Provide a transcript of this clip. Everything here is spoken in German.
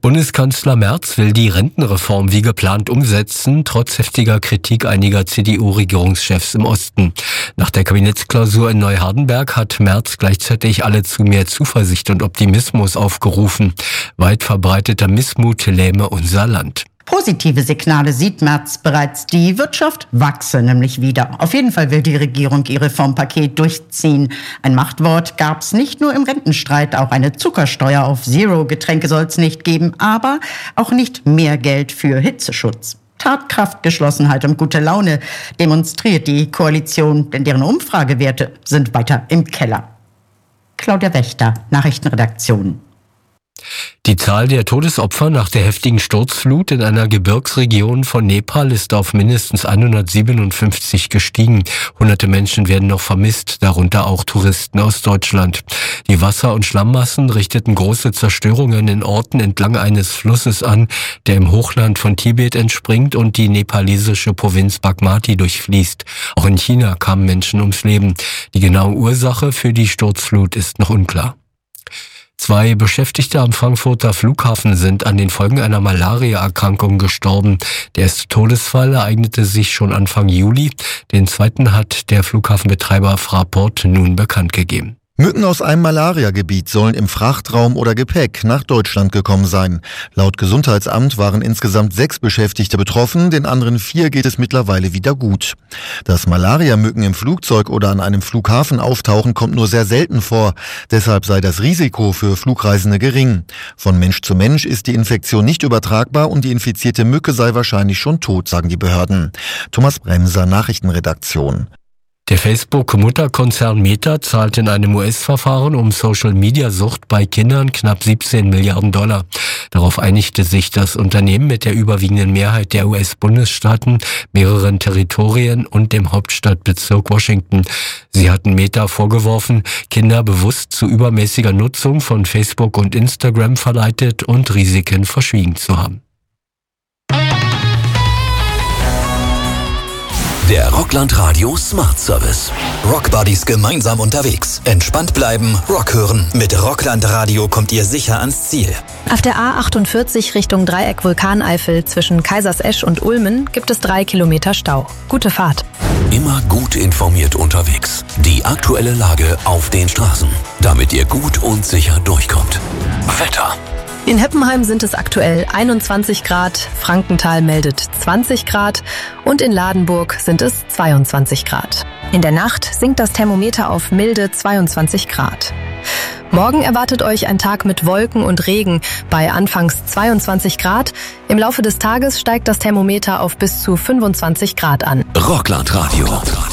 Bundeskanzler Merz will die Rentenreform wie geplant umsetzen, trotz heftiger Kritik einiger CDU-Regierungschefs im Osten. Nach der Kabinettsklausur in Neuhardenberg hat Merz gleichzeitig alle zu mehr Zuversicht und Optimismus aufgerufen. Weit verbreiteter Missmut lähme unser Land. Positive Signale sieht Merz bereits. Die Wirtschaft wachse nämlich wieder. Auf jeden Fall will die Regierung ihr Reformpaket durchziehen. Ein Machtwort gab's nicht nur im Rentenstreit. Auch eine Zuckersteuer auf Zero-Getränke soll's nicht geben. Aber auch nicht mehr Geld für Hitzeschutz. Tatkraft, Geschlossenheit und gute Laune demonstriert die Koalition, denn deren Umfragewerte sind weiter im Keller. Claudia Wächter, Nachrichtenredaktion. Die Zahl der Todesopfer nach der heftigen Sturzflut in einer Gebirgsregion von Nepal ist auf mindestens 157 gestiegen. Hunderte Menschen werden noch vermisst, darunter auch Touristen aus Deutschland. Die Wasser- und Schlammmassen richteten große Zerstörungen in Orten entlang eines Flusses an, der im Hochland von Tibet entspringt und die nepalesische Provinz Bagmati durchfließt. Auch in China kamen Menschen ums Leben. Die genaue Ursache für die Sturzflut ist noch unklar. 2 Beschäftigte am Frankfurter Flughafen sind an den Folgen einer Malaria-Erkrankung gestorben. Der erste Todesfall ereignete sich schon Anfang Juli. Den zweiten hat der Flughafenbetreiber Fraport nun bekannt gegeben. Mücken aus einem Malariagebiet sollen im Frachtraum oder Gepäck nach Deutschland gekommen sein. Laut Gesundheitsamt waren insgesamt 6 Beschäftigte betroffen, den anderen 4 geht es mittlerweile wieder gut. Dass Malariamücken im Flugzeug oder an einem Flughafen auftauchen, kommt nur sehr selten vor. Deshalb sei das Risiko für Flugreisende gering. Von Mensch zu Mensch ist die Infektion nicht übertragbar und die infizierte Mücke sei wahrscheinlich schon tot, sagen die Behörden. Thomas Bremser, Nachrichtenredaktion. Der Facebook-Mutterkonzern Meta zahlt in einem US-Verfahren um Social-Media-Sucht bei Kindern knapp 17 Milliarden $. Darauf einigte sich das Unternehmen mit der überwiegenden Mehrheit der US-Bundesstaaten, mehreren Territorien und dem Hauptstadtbezirk Washington. Sie hatten Meta vorgeworfen, Kinder bewusst zu übermäßiger Nutzung von Facebook und Instagram verleitet und Risiken verschwiegen zu haben. Der Rockland Radio Smart Service. Rockbuddies gemeinsam unterwegs. Entspannt bleiben, Rock hören. Mit Rockland Radio kommt ihr sicher ans Ziel. Auf der A48 Richtung Dreieck Vulkaneifel zwischen Kaisersesch und Ulmen gibt es 3 Kilometer Stau. Gute Fahrt. Immer gut informiert unterwegs. Die aktuelle Lage auf den Straßen, damit ihr gut und sicher durchkommt. Wetter. In Heppenheim sind es aktuell 21 Grad, Frankenthal meldet 20 Grad und in Ladenburg sind es 22 Grad. In der Nacht sinkt das Thermometer auf milde 22 Grad. Morgen erwartet euch ein Tag mit Wolken und Regen bei anfangs 22 Grad. Im Laufe des Tages steigt das Thermometer auf bis zu 25 Grad an. Rockland Radio.